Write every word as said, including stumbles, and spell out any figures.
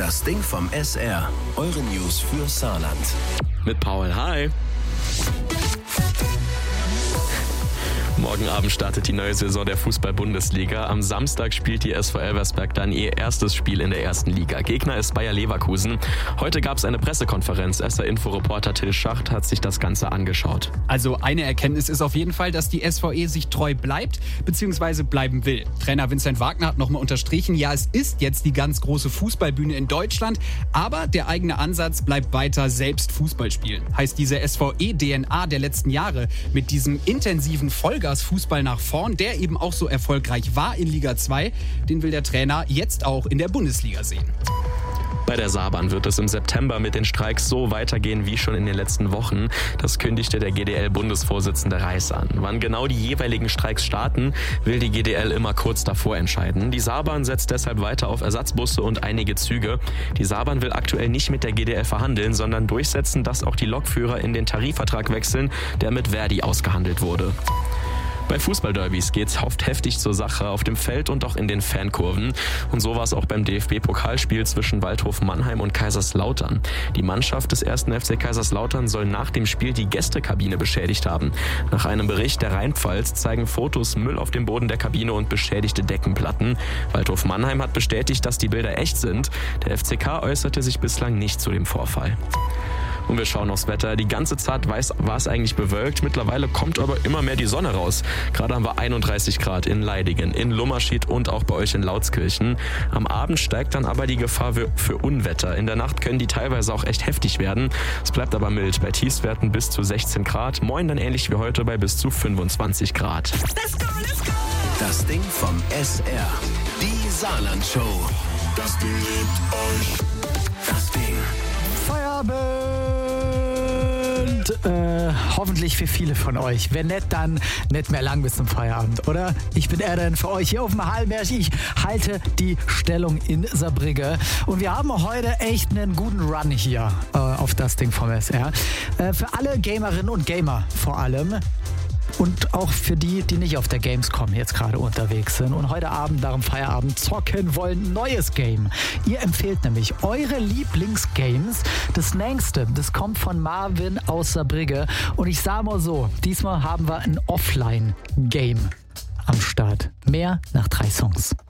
Das Ding vom S R. Eure News für Saarland. Mit Paul, hi. Morgen Abend startet die neue Saison der Fußball-Bundesliga. Am Samstag spielt die S V Elversberg dann ihr erstes Spiel in der ersten Liga. Gegner ist Bayer Leverkusen. Heute gab es eine Pressekonferenz. S R-Info-Reporter Till Schacht hat sich das Ganze angeschaut. Also eine Erkenntnis ist auf jeden Fall, dass die S V E sich treu bleibt bzw. bleiben will. Trainer Vincent Wagner hat nochmal unterstrichen, ja, es ist jetzt die ganz große Fußballbühne in Deutschland, aber der eigene Ansatz bleibt weiter selbst Fußball spielen. Heißt, diese S V E-D N A der letzten Jahre mit diesem intensiven Vollgas Fußball nach vorn, der eben auch so erfolgreich war in Liga zwei, den will der Trainer jetzt auch in der Bundesliga sehen. Bei der Saarbahn wird es im September mit den Streiks so weitergehen wie schon in den letzten Wochen. Das kündigte der G D L-Bundesvorsitzende Reiß an. Wann genau die jeweiligen Streiks starten, will die G D L immer kurz davor entscheiden. Die Saarbahn setzt deshalb weiter auf Ersatzbusse und einige Züge. Die Saarbahn will aktuell nicht mit der G D L verhandeln, sondern durchsetzen, dass auch die Lokführer in den Tarifvertrag wechseln, der mit Verdi ausgehandelt wurde. Bei Fußballderbys geht's oft heftig zur Sache auf dem Feld und auch in den Fankurven. Und so war es auch beim D F B-Pokalspiel zwischen Waldhof Mannheim und Kaiserslautern. Die Mannschaft des ersten F C Kaiserslautern soll nach dem Spiel die Gästekabine beschädigt haben. Nach einem Bericht der Rheinpfalz zeigen Fotos Müll auf dem Boden der Kabine und beschädigte Deckenplatten. Waldhof Mannheim hat bestätigt, dass die Bilder echt sind. Der F C K äußerte sich bislang nicht zu dem Vorfall. Und wir schauen aufs Wetter. Die ganze Zeit war es eigentlich bewölkt. Mittlerweile kommt aber immer mehr die Sonne raus. Gerade haben wir einunddreißig Grad in Leidingen, in Lummerschied und auch bei euch in Lautskirchen. Am Abend steigt dann aber die Gefahr für, für Unwetter. In der Nacht können die teilweise auch echt heftig werden. Es bleibt aber mild. Bei Tiefstwerten bis zu sechzehn Grad. Morgen dann ähnlich wie heute bei bis zu fünfundzwanzig Grad. Let's go, let's go. Das Ding vom S R. Die Saarland-Show. Das Ding liebt euch. Das Ding. Feierabend! Äh, hoffentlich für viele von euch. Wenn nicht, dann nicht mehr lang bis zum Feierabend, oder? Ich bin Erden für euch hier auf dem Hallberg. Ich halte die Stellung in Saarbrücke. Und wir haben heute echt einen guten Run hier äh, auf das Ding vom S R. Äh, für alle Gamerinnen und Gamer vor allem. Und auch für die, die nicht auf der Gamescom jetzt gerade unterwegs sind und heute Abend nach dem Feierabend zocken wollen, neues Game. Ihr empfehlt nämlich eure Lieblingsgames. Das nächste, das kommt von Marvin aus Saarbrücke. Und ich sage mal so, diesmal haben wir ein Offline-Game am Start. Mehr nach drei Songs.